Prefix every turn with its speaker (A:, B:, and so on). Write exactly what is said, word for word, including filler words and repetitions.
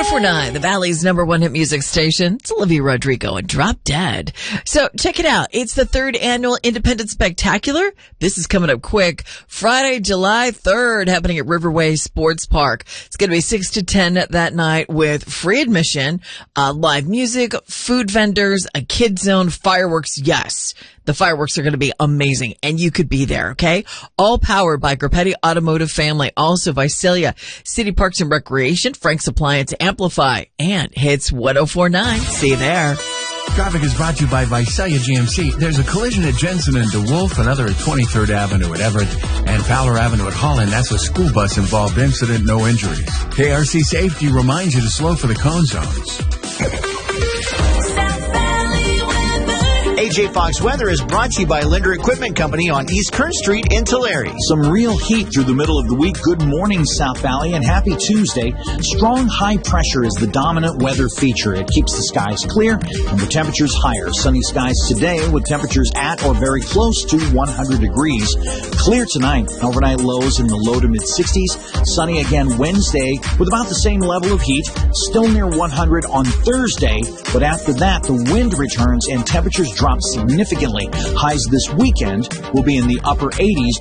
A: oh four point nine, the Valley's number one hit music station. It's Olivia Rodrigo and Drop Dead. So check it out. It's the third annual Independence Spectacular. This is coming up quick. Friday, July third, happening at Riverway Sports Park. It's going to be six to ten that night with free admission, uh, live music, food vendors, a kid zone, fireworks. Yes, the fireworks are going to be amazing, and you could be there, okay? All powered by Grupetti Automotive Family, also Visalia, City Parks and Recreation, Frank's Appliance, Amplify, and Hits one oh four point nine. See you there.
B: Traffic is brought to you by Visalia G M C. There's a collision at Jensen and DeWolf, another at twenty-third Avenue at Everett, and Fowler Avenue at Holland. That's a school bus involved incident, no injuries. K R C Safety reminds you to slow for the cone zones.
C: A J Fox Weather is brought to you by Linder Equipment Company on East Kern Street in Tulare.
D: Some real heat through the middle of the week. Good morning, South Valley, and happy Tuesday. Strong high pressure is the dominant weather feature. It keeps the skies clear and the temperatures higher. Sunny skies today with temperatures at or very close to one hundred degrees. Clear tonight. Overnight lows in the low to mid-sixties. Sunny again Wednesday with about the same level of heat. Still near one hundred on Thursday, but after that, the wind returns and temperatures drop significantly. Highs this weekend will be in the upper eighties.